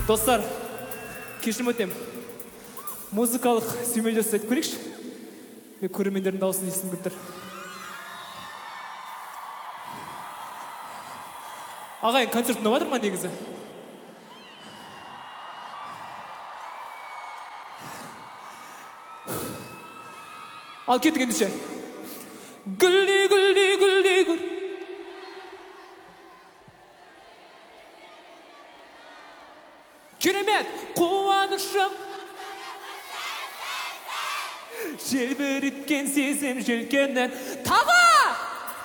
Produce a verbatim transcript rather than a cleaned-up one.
Достар, кешірім өтем. Музыкалық сүймел жасайды көрейікші. Мен көрермендердің дауысын естігім келіп тұр. Ағайын, концерт ұнап жатыр ма негізі? Ал кеттік ендеше. Гүлді, гүлді, гүлді, гүл. Керемет, қуанышым. Желбіріткен сезім желкеннен тағы